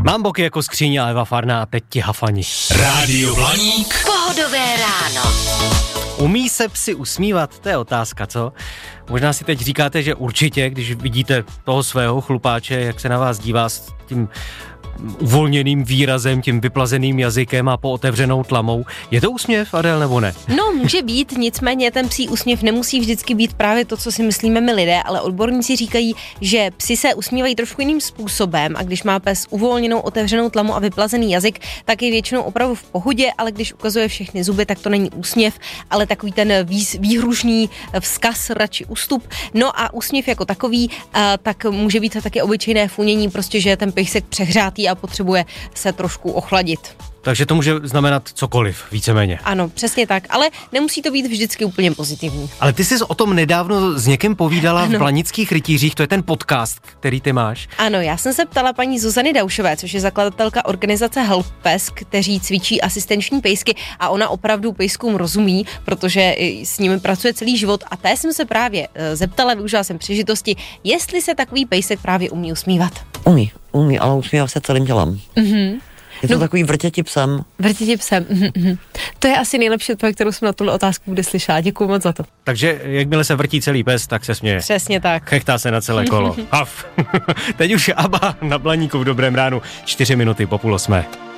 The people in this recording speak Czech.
Mám boky jako skříně a Eva Farná a teď ti hafani. Rádio Blaník. Pohodové ráno. Umí se psi usmívat? To je otázka, co? Možná si teď říkáte, že určitě, když vidíte toho svého chlupáče, jak se na vás dívá s tím uvolněným výrazem, tím vyplazeným jazykem a pootevřenou tlamou. Je to úsměv, Adel, nebo ne? No, může být, nicméně ten psí úsměv nemusí vždycky být právě to, co si myslíme my lidé, ale odborníci říkají, že psi se usmívají trošku jiným způsobem a když má pes uvolněnou, otevřenou tlamu a vyplazený jazyk, tak je většinou opravdu v pohodě, ale když ukazuje všechny zuby, tak to není úsměv, ale takový ten výhružný vzkaz, radši ústup. No a úsměv jako takový, tak může být taky obyčejné funění, prostě, že je ten pejsek přehřátý a potřebuje se trošku ochladit. Takže to může znamenat cokoliv, víceméně. Ano, přesně tak, ale nemusí to být vždycky úplně pozitivní. Ale ty jsi o tom nedávno s někým povídala v Blanických rytířích, to je ten podcast, který ty máš. Ano, já jsem se ptala paní Zuzany Daušové, což je zakladatelka organizace Helppes, kteří cvičí asistenční pejsky a ona opravdu pejskům rozumí, protože s nimi pracuje celý život a té jsem se právě zeptala, využila jsem příležitosti, jestli se takový pejsek právě umí usmívat. Umí, ale usmívá se celým tělem. Je to takový vrtěti psem. Vrtěti psem. To je asi nejlepší odpověď, kterou jsem na tuhle otázku kdy slyšela. Děkuju moc za to. Takže jakmile se vrtí celý pes, tak se směje. Přesně tak. Chechtá se na celé kolo. Haf. Teď už ABBA na Blaníku v dobrém ránu. 4 minuty po 7:30.